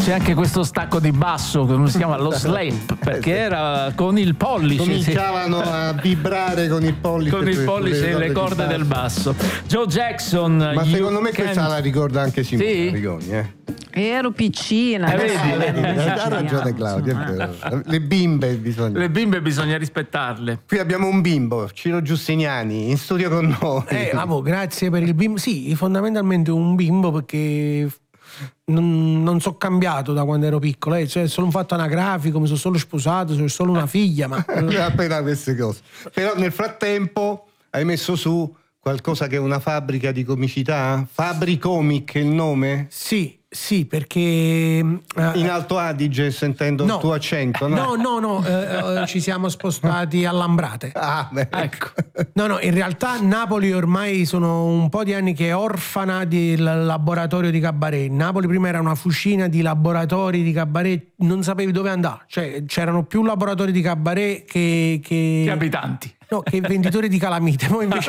C'è anche questo stacco di basso, come si chiama? Lo slap, perché era con il pollice. Cominciavano a vibrare con il pollice. Con il pollice e le corde del basso. Joe Jackson. Ma secondo me questa la ricorda anche Simona Sì? Rigoni, Ero piccina. Ha ragione Claudia. Le bimbe bisogna rispettarle. Qui abbiamo un bimbo, Ciro Giustiniani, in studio con noi. Grazie per il bimbo. Sì, fondamentalmente un bimbo, perché non so cambiato da quando ero piccolo, cioè solo un fatto anagrafico, mi sono solo sposato, sono solo una figlia, ma appena queste cose. Però nel frattempo hai messo su qualcosa che è una fabbrica di comicità? Fabricomic è il nome? Sì, perché in Alto Adige, sentendo il tuo accento, no? No, ci siamo spostati a Lambrate. Ecco. No, in realtà Napoli ormai sono un po' di anni che è orfana del laboratorio di cabaret. Napoli prima era una fucina di laboratori di cabaret, non sapevi dove andare, cioè c'erano più laboratori di cabaret che abitanti. No, che venditori di calamite. Poi invece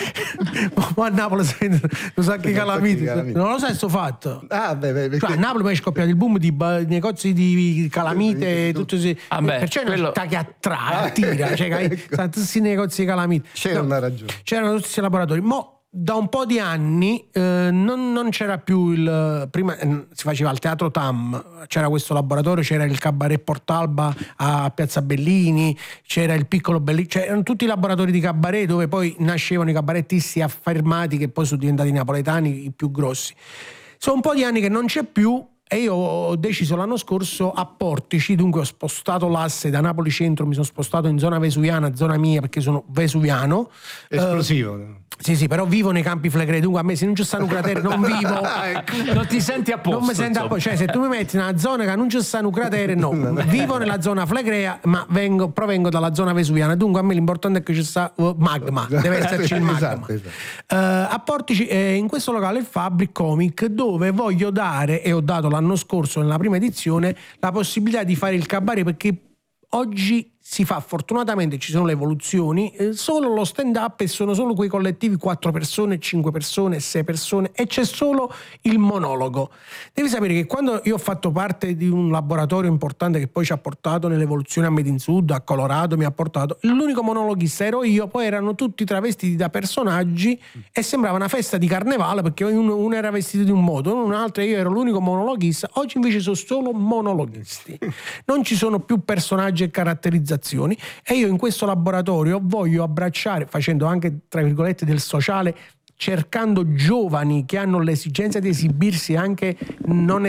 a Napoli lo sa che calamite. Non lo sai sto fatto. Cioè, a Napoli poi è scoppiato il boom di negozi di calamite, tutto così. Perciò è una città che attira, cioè questi negozi di calamite. C'era una ragione. C'erano tutti questi laboratori. Da un po' di anni non c'era più prima si faceva al Teatro Tam, c'era questo laboratorio, c'era il Cabaret Portalba a Piazza Bellini, c'era il Piccolo Bellini, cioè erano tutti i laboratori di cabaret dove poi nascevano i cabarettisti affermati che poi sono diventati napoletani, i più grossi. Sono un po' di anni che non c'è più. E io ho deciso l'anno scorso a Portici, dunque ho spostato l'asse da Napoli Centro, mi sono spostato in zona vesuviana, zona mia, perché sono vesuviano. Esplosivo. Sì, però vivo nei Campi Flegrei, dunque a me se non c'è stanno un cratere non vivo. Non ti senti a posto. Non mi sento a posto, cioè se tu mi metti nella zona che non c'è stanno un cratere, no. Vivo nella zona flegrea, ma provengo dalla zona vesuviana, dunque a me l'importante è che ci sta magma, deve esserci il magma. Esatto. A Portici, in questo locale il Fabric Comic, dove voglio dare, e ho dato l'anno scorso nella prima edizione, la possibilità di fare il cabaret, perché oggi si fa, fortunatamente ci sono le evoluzioni, solo lo stand up e sono solo quei collettivi 4 persone, 5 persone, 6 persone e c'è solo il monologo. Devi sapere che quando io ho fatto parte di un laboratorio importante che poi ci ha portato nell'evoluzione a Made in Sud, a Colorado, mi ha portato, l'unico monologhista ero io, poi erano tutti travestiti da personaggi e sembrava una festa di carnevale, perché uno era vestito di un modo, un altro, io ero l'unico monologhista. Oggi invece sono solo monologhisti, non ci sono più personaggi e caratterizzazioni. E io in questo laboratorio voglio abbracciare, facendo anche tra virgolette del sociale, cercando giovani che hanno l'esigenza di esibirsi, anche che non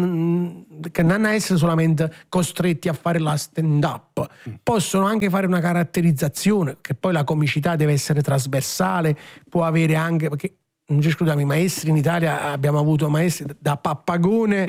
essere solamente costretti a fare la stand up, possono anche fare una caratterizzazione, che poi la comicità deve essere trasversale, può avere anche, perché scusami, maestri in Italia abbiamo avuto maestri da Pappagone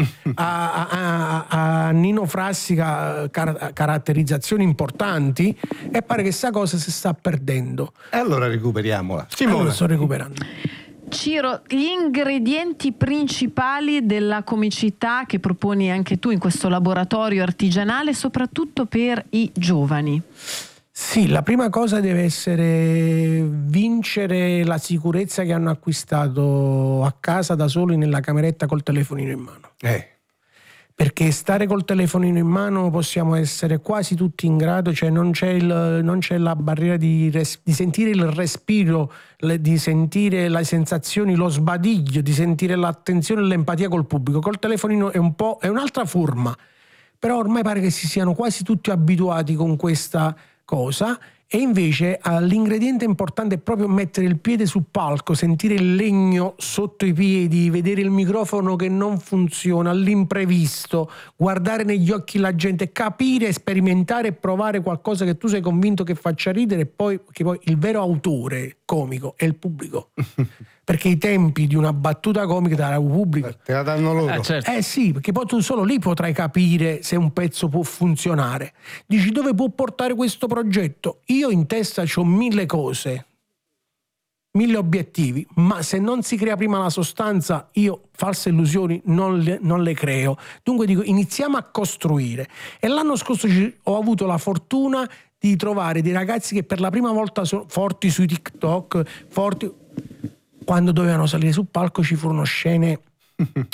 a Nino Frassica, caratterizzazioni importanti, e pare che sta cosa si sta perdendo. E allora recuperiamola. Simone. Allora sto recuperando. Ciro, gli ingredienti principali della comicità che proponi anche tu in questo laboratorio artigianale, soprattutto per i giovani. Sì, la prima cosa deve essere vincere la sicurezza che hanno acquistato a casa da soli nella cameretta col telefonino in mano. Perché stare col telefonino in mano possiamo essere quasi tutti in grado, cioè non c'è la barriera di sentire il respiro, di sentire le sensazioni, lo sbadiglio, di sentire l'attenzione e l'empatia col pubblico. Col telefonino è un'altra forma, però ormai pare che si siano quasi tutti abituati con questa cosa, e invece l'ingrediente importante è proprio mettere il piede sul palco, sentire il legno sotto i piedi, vedere il microfono che non funziona, all'imprevisto, guardare negli occhi la gente, capire, sperimentare e provare qualcosa che tu sei convinto che faccia ridere, che poi il vero autore comico è il pubblico. Perché i tempi di una battuta comica te la pubblico. Te la danno loro. Certo. Sì, perché poi tu solo lì potrai capire se un pezzo può funzionare. Dici, dove può portare questo progetto? Io in testa c'ho 1000 cose, 1000 obiettivi, ma se non si crea prima la sostanza, io false illusioni non le creo. Dunque dico, iniziamo a costruire. E l'anno scorso ho avuto la fortuna di trovare dei ragazzi che per la prima volta sono forti sui TikTok, forti. Quando dovevano salire sul palco ci furono scene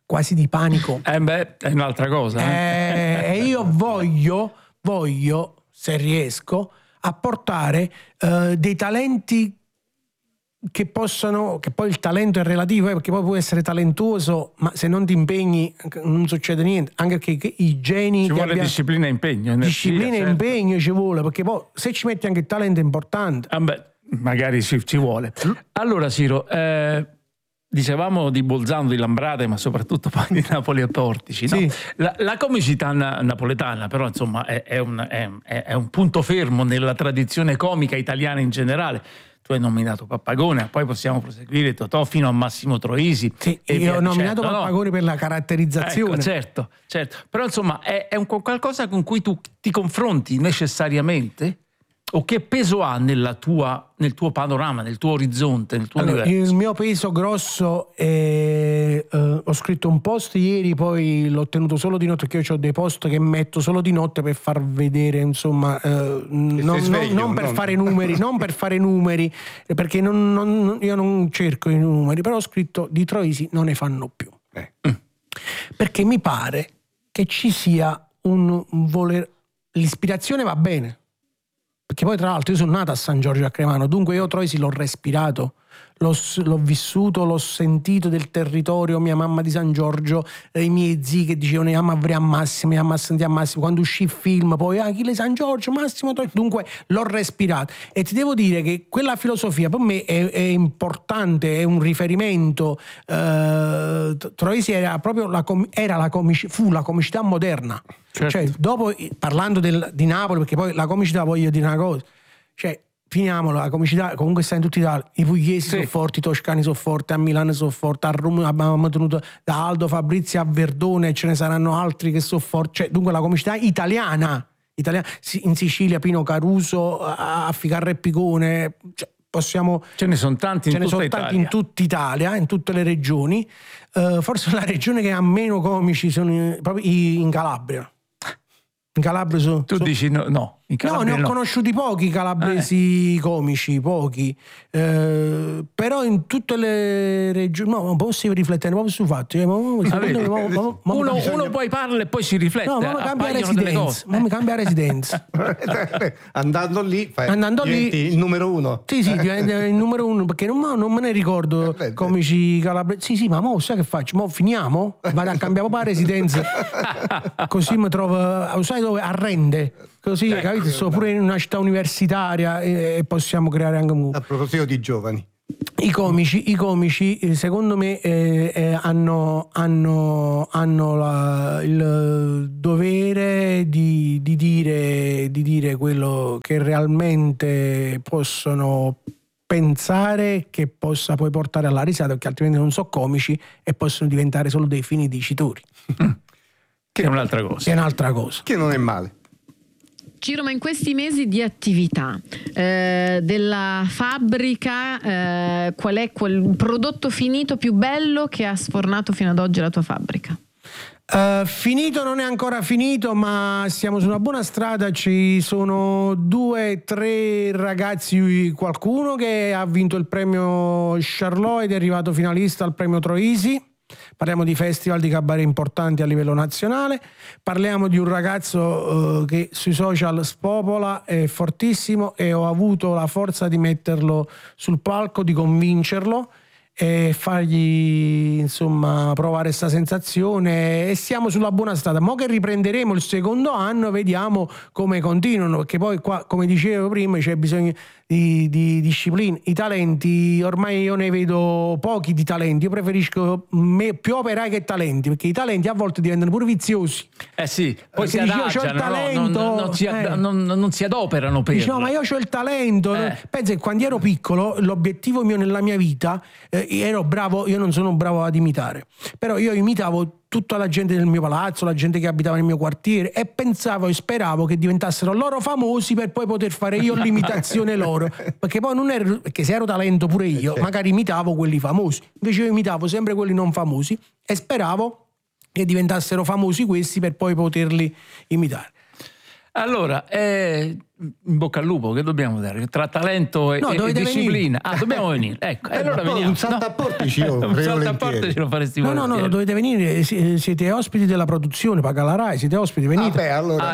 quasi di panico. È un'altra cosa. E io voglio, se riesco, apportare dei talenti che poi il talento è relativo, perché poi puoi essere talentuoso, ma se non ti impegni non succede niente, anche perché i geni ci vuole disciplina e impegno, disciplina e impegno ci vuole, perché poi se ci metti anche il talento è importante. Magari ci vuole. Allora Ciro, dicevamo di Bolzano, di Lambrate, ma soprattutto poi di Napoli e Portici, no? Sì. La comicità napoletana però insomma è un punto fermo nella tradizione comica italiana in generale. Tu hai nominato Pappagone, poi possiamo proseguire Totò fino a Massimo Troisi. Sì, io ho nominato Pappagone per la caratterizzazione. Ecco, certo. Però insomma è un qualcosa con cui tu ti confronti necessariamente? O che peso ha nel tuo panorama, nel tuo orizzonte, nel tuo universo? Il mio peso grosso è... ho scritto un post ieri, poi l'ho tenuto solo di notte, perché io ho dei post che metto solo di notte per far vedere, insomma, non per fare numeri, perché io non cerco i numeri, però ho scritto di Troisi non ne fanno più. Perché mi pare che ci sia un voler... L'ispirazione va bene, perché poi tra l'altro io sono nato a San Giorgio a Cremano, dunque io Troisi l'ho respirato, l'ho vissuto, l'ho sentito del territorio, mia mamma di San Giorgio, i miei zii che dicevano io avrei a Massimo, io sentì a Massimo, quando uscì il film, poi Achille San Giorgio, Massimo Troisi, dunque l'ho respirato. E ti devo dire che quella filosofia per me è importante, è un riferimento. Troisi era proprio fu la comicità moderna. Certo. Cioè, dopo, parlando di Napoli, perché poi la comicità, voglio dire una cosa, cioè finiamola, la comicità comunque sta in tutti Italia, i pugliesi sono forti, i toscani sono forti, a Milano sono forti, a Roma abbiamo tenuto da Aldo Fabrizio a Verdone, ce ne saranno altri che sono forti, cioè, dunque la comicità italiana, in Sicilia Pino Caruso, a Ficarra e Picone, cioè, ce ne sono tanti in tutta Italia, in tutte le regioni. Forse la regione che ha meno comici sono proprio in Calabria. In Calabria dici no? In Calabria ne ho conosciuti pochi calabresi comici, pochi. Però in tutte le regioni, no, non posso riflettere proprio sul fatto. Uno poi parla e poi si riflette. No, ma mi cambia residenza. Andando lì, il numero uno. Sì, diventa il numero uno, perché non me ne ricordo comici calabresi. Sì, ma sai che faccio? Mo finiamo? Vado a cambiare proprio la residenza. Così mi trovo, sai dove? A Rende. Così, capite? Sto pure in una città universitaria e possiamo creare anche un... A proposito di giovani. I comici secondo me hanno il dovere di dire quello che realmente possono pensare, che possa poi portare alla risata, perché altrimenti non sono comici e possono diventare solo dei fini dicitori. Che è un'altra cosa. Che non è male. Ciro, ma in questi mesi di attività della fabbrica, qual è quel prodotto finito più bello che ha sfornato fino ad oggi la tua fabbrica? Finito non è ancora finito, ma siamo su una buona strada. Ci sono 2-3 ragazzi, qualcuno che ha vinto il premio Charlot ed è arrivato finalista al premio Troisi. Parliamo di festival di cabaret importanti a livello nazionale, parliamo di un ragazzo che sui social spopola, è fortissimo, e ho avuto la forza di metterlo sul palco, di convincerlo e fargli insomma provare questa sensazione, e siamo sulla buona strada. Mo che riprenderemo il secondo anno, vediamo come continuano, perché poi qua, come dicevo prima, c'è bisogno di disciplina. I talenti, ormai io ne vedo pochi di talenti, io preferisco più operai che talenti, perché i talenti a volte diventano pure viziosi. Sì, poi si adagiano, non si adoperano per... Dice, no, ma io ho il talento. Penso che quando ero piccolo l'obiettivo mio nella mia vita, ero bravo, io non sono bravo ad imitare, però io imitavo tutta la gente del mio palazzo, la gente che abitava nel mio quartiere, e pensavo e speravo che diventassero loro famosi per poi poter fare io l'imitazione loro, perché poi non ero, perché se ero talento pure io, magari imitavo quelli famosi, invece io imitavo sempre quelli non famosi e speravo che diventassero famosi questi per poi poterli imitare. Allora, in bocca al lupo, che dobbiamo dare? Tra talento e disciplina. Dobbiamo venire. Ecco, allora veniamo. Un salto a Portici, un salto a Portici lo faresti No, dovete venire, siete ospiti della produzione, paga la Rai, siete ospiti, venite. Allora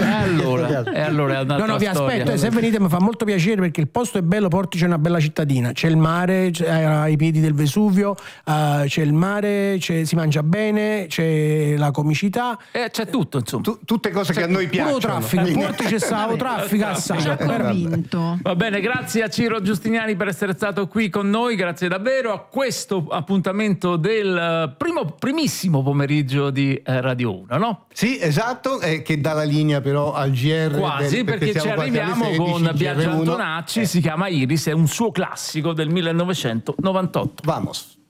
no, vi aspetto, se venite mi fa molto piacere, perché il posto è bello, Portici è una bella cittadina, c'è il mare, ai piedi del Vesuvio, c'è il mare, si mangia bene, c'è la comicità, c'è tutto, insomma. Tutte cose che a noi piacciono. Traffico, in Portici stavo traffico assai. Convinto. Va bene, grazie a Ciro Giustiniani per essere stato qui con noi, grazie davvero a questo appuntamento del primissimo pomeriggio di Radio 1, no? Sì, esatto, che dà la linea però al GR. Quasi, perché ci arriviamo 16, con Biagio Antonacci, si chiama Iris, è un suo classico del 1998. Vamos.